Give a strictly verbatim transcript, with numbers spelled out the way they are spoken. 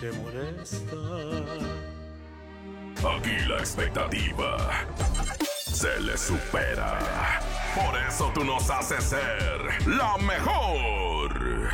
te molesta. Aquí la expectativa se le supera. Por eso tú nos haces ser la mejor.